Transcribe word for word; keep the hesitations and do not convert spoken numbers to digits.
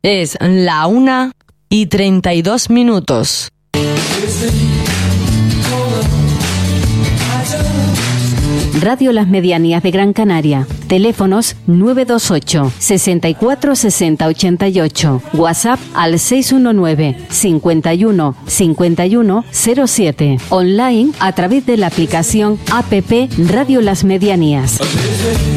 Es la una y treinta y dos minutos. Radio Las Medianías de Gran Canaria. Teléfonos nueve dos ocho, sesenta y cuatro, sesenta, ochenta y ocho. WhatsApp al seis uno nueve, cincuenta y uno, cincuenta y uno, cero siete. Online a través de la aplicación app Radio Las Medianías.